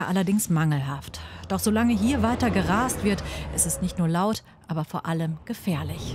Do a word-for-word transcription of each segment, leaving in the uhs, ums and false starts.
Allerdings mangelhaft. Doch solange hier weiter gerast wird, ist es nicht nur laut, aber vor allem gefährlich.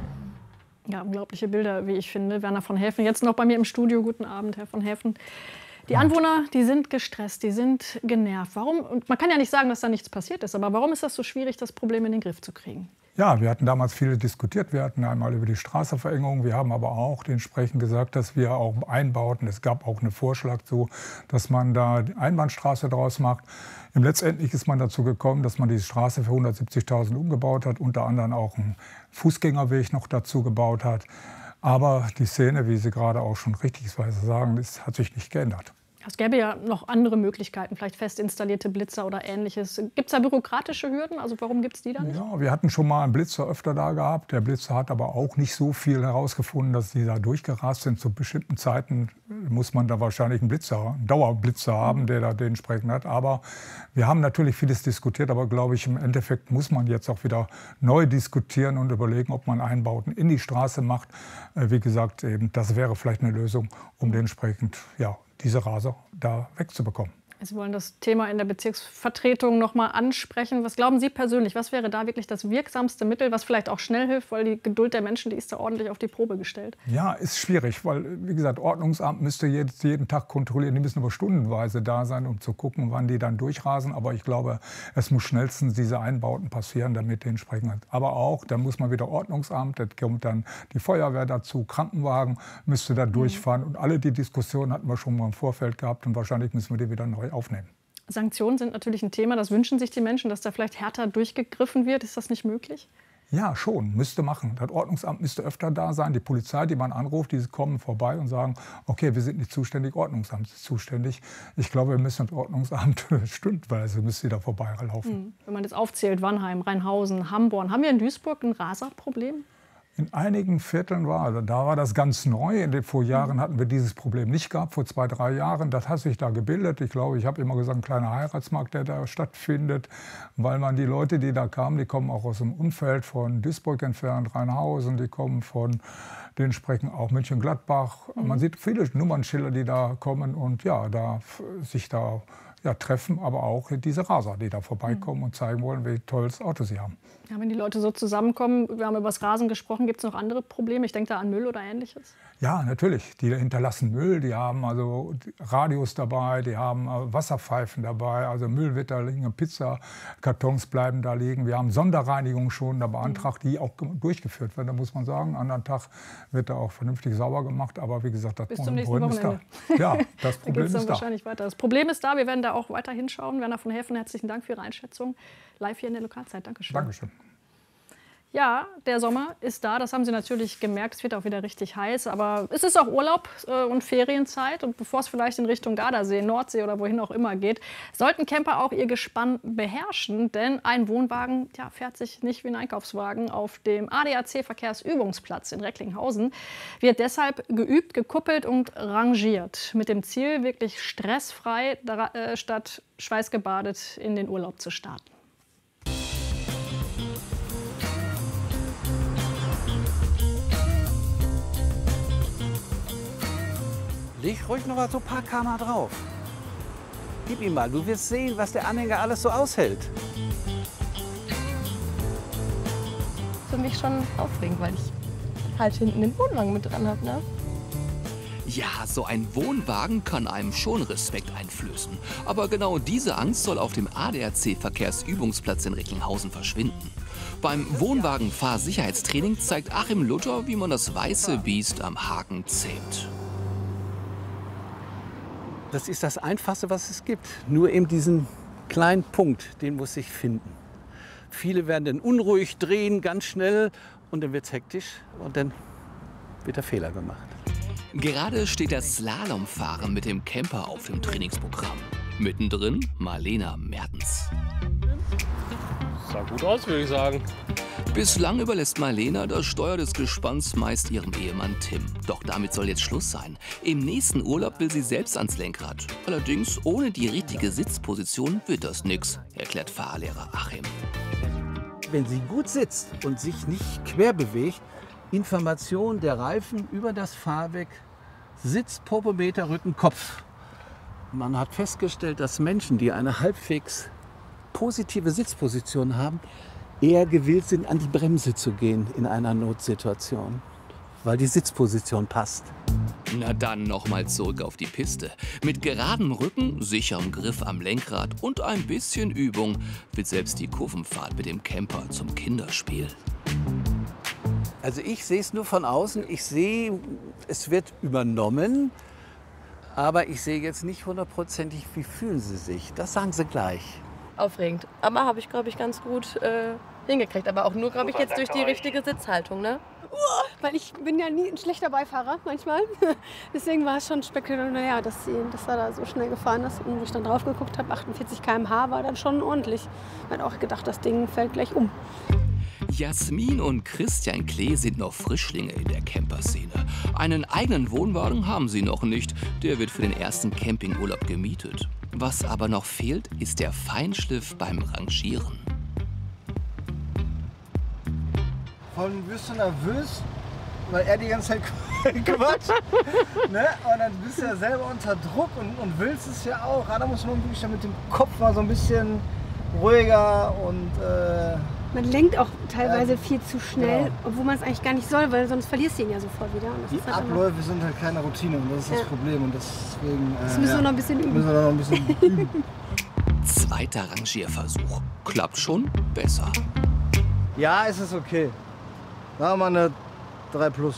Ja, unglaubliche Bilder, wie ich finde. Werner von Häfen, jetzt noch bei mir im Studio. Guten Abend, Herr von Häfen. Die Anwohner, die sind gestresst, die sind genervt. Warum? Und man kann ja nicht sagen, dass da nichts passiert ist, aber warum ist das so schwierig, das Problem in den Griff zu kriegen? Ja, wir hatten damals viel diskutiert. Wir hatten einmal über die Straßenverengung. Wir haben aber auch entsprechend gesagt, dass wir auch einbauten. Es gab auch einen Vorschlag so, dass man da die Einbahnstraße draus macht. Im Letztendlich ist man dazu gekommen, dass man die Straße für hundertsiebzigtausend umgebaut hat, unter anderem auch einen Fußgängerweg noch dazu gebaut hat. Aber die Szene, wie Sie gerade auch schon richtigerweise sagen, das hat sich nicht geändert. Es gäbe ja noch andere Möglichkeiten, vielleicht fest installierte Blitzer oder Ähnliches. Gibt es da bürokratische Hürden? Also warum gibt es die dann nicht? Ja, wir hatten schon mal einen Blitzer öfter da gehabt. Der Blitzer hat aber auch nicht so viel herausgefunden, dass die da durchgerast sind. Zu bestimmten Zeiten muss man da wahrscheinlich einen Blitzer, einen Dauerblitzer haben, der da dementsprechend hat. Aber wir haben natürlich vieles diskutiert, aber glaube ich, im Endeffekt muss man jetzt auch wieder neu diskutieren und überlegen, ob man Einbauten in die Straße macht. Wie gesagt, eben, das wäre vielleicht eine Lösung, um dementsprechend, ja, diese Raser da wegzubekommen. Sie wollen das Thema in der Bezirksvertretung noch mal ansprechen. Was glauben Sie persönlich, was wäre da wirklich das wirksamste Mittel, was vielleicht auch schnell hilft, weil die Geduld der Menschen, die ist da ordentlich auf die Probe gestellt? Ja, ist schwierig, weil, wie gesagt, Ordnungsamt müsste jetzt jeden Tag kontrollieren. Die müssen aber stundenweise da sein, um zu gucken, wann die dann durchrasen. Aber ich glaube, es muss schnellstens diese Einbauten passieren, damit die entsprechend. Aber auch, dann muss man wieder Ordnungsamt, da kommt dann die Feuerwehr dazu, Krankenwagen müsste da durchfahren. Und alle die Diskussionen hatten wir schon mal im Vorfeld gehabt und wahrscheinlich müssen wir die wieder neu aufnehmen. Sanktionen sind natürlich ein Thema, das wünschen sich die Menschen, dass da vielleicht härter durchgegriffen wird. Ist das nicht möglich? Ja, schon, müsste machen. Das Ordnungsamt müsste öfter da sein. Die Polizei, die man anruft, die kommen vorbei und sagen, okay, wir sind nicht zuständig, Ordnungsamt ist zuständig. Ich glaube, wir müssen das Ordnungsamt stündweise müsste da vorbeilaufen. Wenn man jetzt aufzählt, Wannheim, Rheinhausen, Hamborn, haben wir in Duisburg ein Raserproblem? In einigen Vierteln war, da war das ganz neu. In den Vorjahren hatten wir dieses Problem nicht gehabt, vor zwei, drei Jahren. Das hat sich da gebildet. Ich glaube, ich habe immer gesagt, ein kleiner Heiratsmarkt, der da stattfindet, weil man die Leute, die da kamen, die kommen auch aus dem Umfeld von Duisburg entfernt, Rheinhausen, die kommen von den sprechen auch Mönchengladbach. Mhm. Man sieht viele Nummernschilder, die da kommen und ja, da sich da ja, treffen, aber auch diese Raser, die da vorbeikommen und zeigen wollen, wie tolles Auto sie haben. Ja, wenn die Leute so zusammenkommen, wir haben über das Rasen gesprochen, gibt es noch andere Probleme? Ich denke da an Müll oder Ähnliches. Ja, natürlich. Die hinterlassen Müll, die haben also Radios dabei, die haben Wasserpfeifen dabei, also Müll wird da liegen, Pizzakartons bleiben da liegen. Wir haben Sonderreinigung schon da beantragt, die auch durchgeführt wird. Da muss man sagen, am anderen Tag wird da auch vernünftig sauber gemacht. Aber wie gesagt, das Bis zum nächsten Problem ist da. Ja, das Problem da ist da. Wahrscheinlich weiter. Das Problem ist da, wir werden da auch weiter hinschauen. Werner von Häfen, herzlichen Dank für Ihre Einschätzung. Live hier in der Lokalzeit. Dankeschön. Dankeschön. Ja, der Sommer ist da, das haben Sie natürlich gemerkt, es wird auch wieder richtig heiß, aber es ist auch Urlaub äh, und Ferienzeit und bevor es vielleicht in Richtung Gardasee, Nordsee oder wohin auch immer geht, sollten Camper auch ihr Gespann beherrschen, denn ein Wohnwagen ja, fährt sich nicht wie ein Einkaufswagen. Auf dem A D A C-Verkehrsübungsplatz in Recklinghausen wird deshalb geübt, gekuppelt und rangiert, mit dem Ziel, wirklich stressfrei äh, statt schweißgebadet in den Urlaub zu starten. Leg ruhig noch mal so ein paar Kammer drauf. Gib ihm mal, du wirst sehen, was der Anhänger alles so aushält. Für mich schon aufregend, weil ich halt hinten den Wohnwagen mit dran habe, ne? Ja, so ein Wohnwagen kann einem schon Respekt einflößen. Aber genau diese Angst soll auf dem A D A C-Verkehrsübungsplatz in Recklinghausen verschwinden. Beim Wohnwagen-Fahrsicherheitstraining zeigt Achim Luther, wie man das weiße Biest am Haken zähmt. Das ist das Einfachste, was es gibt. Nur eben diesen kleinen Punkt, den muss ich finden. Viele werden dann unruhig, drehen ganz schnell und dann wird es hektisch und dann wird der Fehler gemacht. Gerade steht das Slalomfahren mit dem Camper auf dem Trainingsprogramm. Mittendrin Marlena Mertens. Sah gut aus, würde ich sagen. Bislang überlässt Marlena das Steuer des Gespanns meist ihrem Ehemann Tim. Doch damit soll jetzt Schluss sein. Im nächsten Urlaub will sie selbst ans Lenkrad. Allerdings ohne die richtige Sitzposition wird das nix, erklärt Fahrlehrer Achim. Wenn sie gut sitzt und sich nicht quer bewegt, Information der Reifen über das Fahrwerk, Sitz, Popometer, Rücken, Kopf. Man hat festgestellt, dass Menschen, die eine halbwegs positive Sitzposition haben, eher gewillt sind, an die Bremse zu gehen in einer Notsituation, weil die Sitzposition passt. Na dann nochmal zurück auf die Piste. Mit geradem Rücken, sicherem Griff am Lenkrad und ein bisschen Übung wird selbst die Kurvenfahrt mit dem Camper zum Kinderspiel. Also ich sehe es nur von außen. Ich sehe, es wird übernommen, aber ich sehe jetzt nicht hundertprozentig, wie fühlen Sie sich. Das sagen Sie gleich. Aufregend. Aber habe ich, glaube ich, ganz gut äh, hingekriegt. Aber auch nur, glaube ich, jetzt durch die richtige Sitzhaltung, ne? Weil ich bin ja nie ein schlechter Beifahrer manchmal. Deswegen war es schon spektakulär, dass, sie, dass er da so schnell gefahren ist. Und wo ich dann drauf geguckt habe, achtundvierzig Kilometer pro Stunde war dann schon ordentlich. Ich habe auch gedacht, das Ding fällt gleich um. Jasmin und Christian Klee sind noch Frischlinge in der Camperszene. Einen eigenen Wohnwagen haben sie noch nicht. Der wird für den ersten Campingurlaub gemietet. Was aber noch fehlt, ist der Feinschliff beim Rangieren. Von wirst du nervös, weil er die ganze Zeit quatscht. Ne? Und dann bist du ja selber unter Druck und, und willst es ja auch. Ja, da muss man wirklich mit dem Kopf mal so ein bisschen ruhiger und... Äh, man lenkt auch teilweise äh, viel zu schnell, genau. Obwohl man es eigentlich gar nicht soll, weil sonst verlierst du ihn ja sofort wieder. Und das die ist halt Abläufe immer... sind halt keine Routine und das ist ja. das Problem. Und deswegen, äh, das müssen ja, wir noch ein bisschen üben. Müssen wir noch ein bisschen üben. Zweiter Rangierversuch. Klappt schon besser. Ja, es ist okay. Machen wir eine drei plus.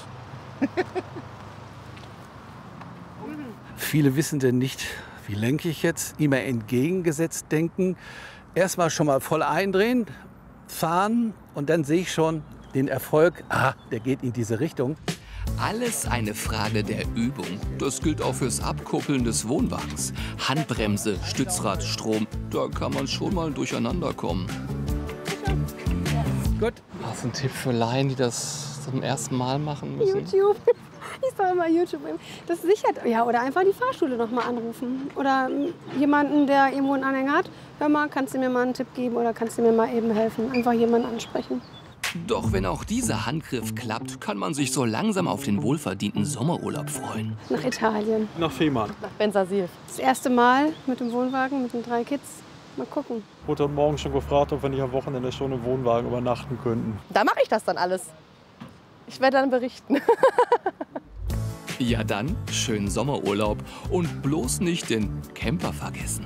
Viele wissen denn nicht, wie lenke ich jetzt, immer entgegengesetzt denken. Erstmal schon mal voll eindrehen, fahren und dann sehe ich schon den Erfolg, ah, der geht in diese Richtung. Alles eine Frage der Übung. Das gilt auch fürs Abkuppeln des Wohnwagens. Handbremse, Stützrad, Strom, da kann man schon mal durcheinander kommen. Gut. Hast du einen Tipp für Laien, die das zum ersten Mal machen müssen? YouTube. Ich sage immer YouTube. Das sichert. Ja, oder einfach die Fahrschule noch mal anrufen. Oder jemanden, der irgendwo einen Anhänger hat. Hör mal, kannst du mir mal einen Tipp geben oder kannst du mir mal eben helfen? Einfach jemanden ansprechen. Doch wenn auch dieser Handgriff klappt, kann man sich so langsam auf den wohlverdienten Sommerurlaub freuen. Nach Italien. Nach Fehmarn. Nach Bensersiel. Das erste Mal mit dem Wohnwagen, mit den drei Kids. Mal gucken. Ich wurde heute Morgen schon gefragt, ob wir nicht am Wochenende schon im Wohnwagen übernachten könnten. Da mache ich das dann alles. Ich werde dann berichten. Ja dann, schönen Sommerurlaub und bloß nicht den Camper vergessen.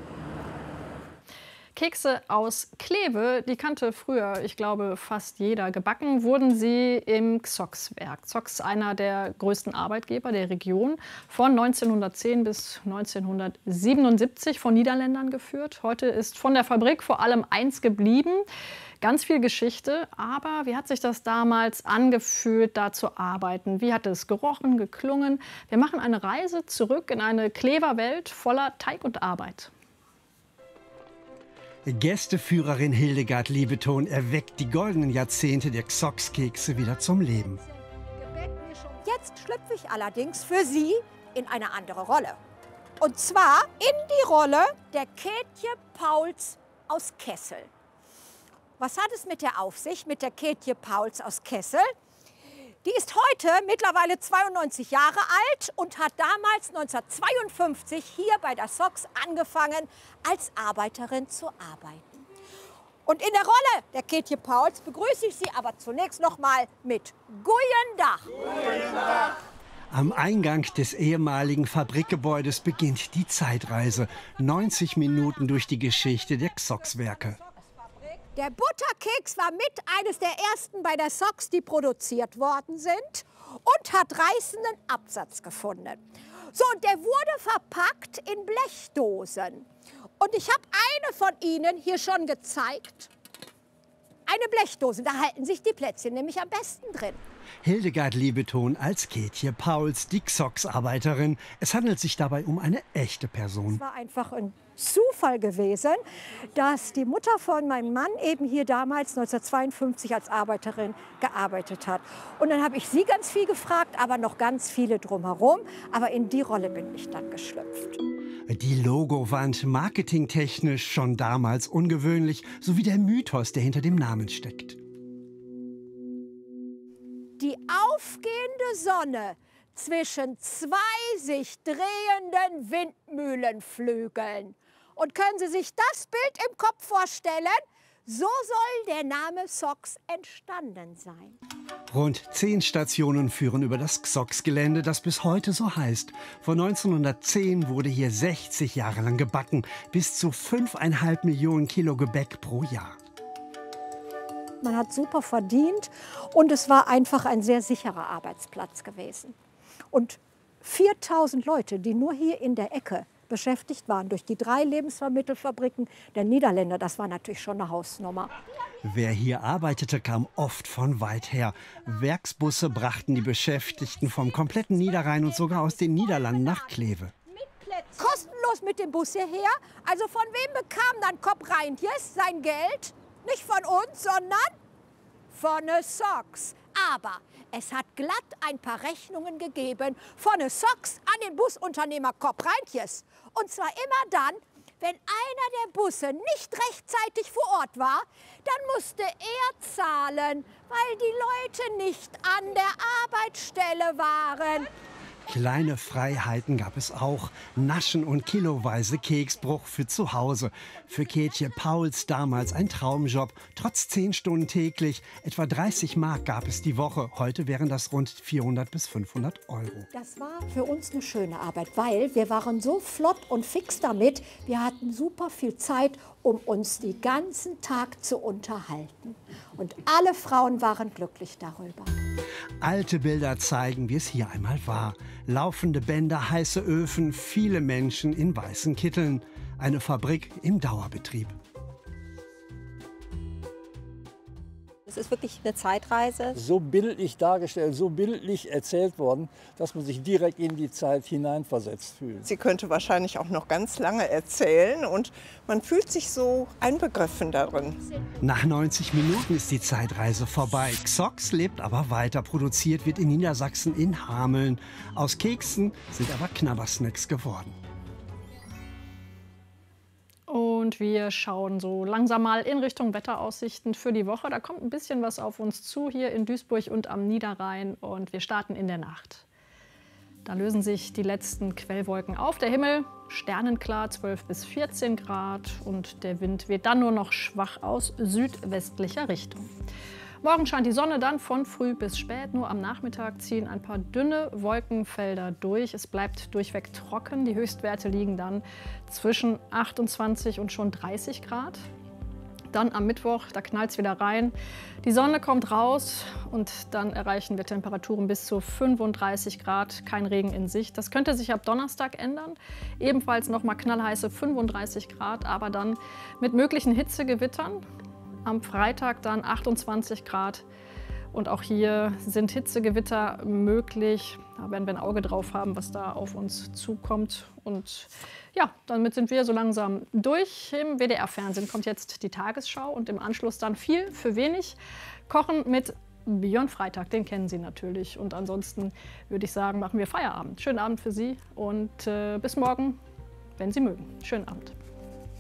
Kekse aus Kleve, die kannte früher, ich glaube, fast jeder. Gebacken wurden sie im Xox-Werk. Xox, einer der größten Arbeitgeber der Region, von neunzehnhundertzehn bis neunzehnhundertsiebenundsiebzig von Niederländern geführt. Heute ist von der Fabrik vor allem eins geblieben. Ganz viel Geschichte, aber wie hat sich das damals angefühlt, da zu arbeiten? Wie hat es gerochen, geklungen? Wir machen eine Reise zurück in eine Klever-Welt voller Teig und Arbeit. Gästeführerin Hildegard Liebeton erweckt die goldenen Jahrzehnte der Xox-Kekse wieder zum Leben. Jetzt schlüpfe ich allerdings für Sie in eine andere Rolle. Und zwar in die Rolle der Kätje Pauls aus Kessel. Was hat es mit der auf sich, mit der Kätje Pauls aus Kessel? Die ist heute mittlerweile zweiundneunzig Jahre alt und hat damals neunzehnhundertzweiundfünfzig hier bei der Xox angefangen, als Arbeiterin zu arbeiten. Und in der Rolle der Kätje Pauls begrüße ich Sie aber zunächst noch mal mit Goeien Dag. Goeien Dag. Am Eingang des ehemaligen Fabrikgebäudes beginnt die Zeitreise. neunzig Minuten durch die Geschichte der Xox-Werke. Der Butterkeks war mit eines der ersten bei der Xox, die produziert worden sind und hat reißenden Absatz gefunden. So, und der wurde verpackt in Blechdosen. Und ich habe eine von Ihnen hier schon gezeigt. Eine Blechdose, da halten sich die Plätzchen nämlich am besten drin. Hildegard Liebeton als Kätje Pauls, die Xox-Arbeiterin. Es handelt sich dabei um eine echte Person. Es war einfach ein Zufall gewesen, dass die Mutter von meinem Mann eben hier damals neunzehnhundertzweiundfünfzig als Arbeiterin gearbeitet hat. Und dann habe ich sie ganz viel gefragt, aber noch ganz viele drumherum. Aber in die Rolle bin ich dann geschlüpft. Die Logowand, marketingtechnisch schon damals ungewöhnlich, sowie der Mythos, der hinter dem Namen steckt. Die aufgehende Sonne zwischen zwei sich drehenden Windmühlenflügeln. Und können Sie sich das Bild im Kopf vorstellen? So soll der Name Xox entstanden sein. Rund zehn Stationen führen über das Xox-Gelände, das bis heute so heißt. Von neunzehnhundertzehn wurde hier sechzig Jahre lang gebacken, bis zu fünfeinhalb Millionen Kilo Gebäck pro Jahr. Man hat super verdient und es war einfach ein sehr sicherer Arbeitsplatz gewesen. Und viertausend Leute, die nur hier in der Ecke beschäftigt waren, durch die drei Lebensmittelfabriken der Niederländer, das war natürlich schon eine Hausnummer. Wer hier arbeitete, kam oft von weit her. Werksbusse brachten die Beschäftigten vom kompletten Niederrhein und sogar aus den Niederlanden nach Kleve. Kostenlos mit dem Bus hierher. Also von wem bekam dann Kopp Reintjes sein Geld? Nicht von uns, sondern von der Xox. Aber es hat glatt ein paar Rechnungen gegeben von der Xox an den Busunternehmer Kopp Reintjes. Und zwar immer dann, wenn einer der Busse nicht rechtzeitig vor Ort war, dann musste er zahlen, weil die Leute nicht an der Arbeitsstelle waren. Kleine Freiheiten gab es auch. Naschen und kiloweise Keksbruch für zu Hause. Für Kätje Pauls damals ein Traumjob. Trotz zehn Stunden täglich. Etwa dreißig Mark gab es die Woche. Heute wären das rund vierhundert bis fünfhundert Euro. Das war für uns eine schöne Arbeit, weil wir waren so flott und fix damit. Wir hatten super viel Zeit, um uns den ganzen Tag zu unterhalten. Und alle Frauen waren glücklich darüber. Alte Bilder zeigen, wie es hier einmal war. Laufende Bänder, heiße Öfen, viele Menschen in weißen Kitteln. Eine Fabrik im Dauerbetrieb. Es ist wirklich eine Zeitreise. So bildlich dargestellt, so bildlich erzählt worden, dass man sich direkt in die Zeit hineinversetzt fühlt. Sie könnte wahrscheinlich auch noch ganz lange erzählen und man fühlt sich so einbegriffen darin. Nach neunzig Minuten ist die Zeitreise vorbei. Xox lebt aber weiter. Produziert wird in Niedersachsen in Hameln. Aus Keksen sind aber Knabbersnacks geworden. Und wir schauen so langsam mal in Richtung Wetteraussichten für die Woche. Da kommt ein bisschen was auf uns zu hier in Duisburg und am Niederrhein. Und wir starten in der Nacht. Da lösen sich die letzten Quellwolken auf. Der Himmel sternenklar, zwölf bis vierzehn Grad. Und der Wind weht dann nur noch schwach aus südwestlicher Richtung. Morgen scheint die Sonne dann von früh bis spät. Nur am Nachmittag ziehen ein paar dünne Wolkenfelder durch. Es bleibt durchweg trocken. Die Höchstwerte liegen dann zwischen achtundzwanzig und schon dreißig Grad. Dann am Mittwoch, da knallt es wieder rein. Die Sonne kommt raus und dann erreichen wir Temperaturen bis zu fünfunddreißig Grad. Kein Regen in Sicht. Das könnte sich ab Donnerstag ändern. Ebenfalls noch mal knallheiße fünfunddreißig Grad, aber dann mit möglichen Hitzegewittern. Am Freitag dann achtundzwanzig Grad und auch hier sind Hitzegewitter möglich. Da werden wir ein Auge drauf haben, was da auf uns zukommt. Und ja, damit sind wir so langsam durch. Im W D R-Fernsehen kommt jetzt die Tagesschau und im Anschluss dann viel für wenig. Kochen mit Björn Freitag, den kennen Sie natürlich. Und ansonsten würde ich sagen, machen wir Feierabend. Schönen Abend für Sie und äh, bis morgen, wenn Sie mögen. Schönen Abend.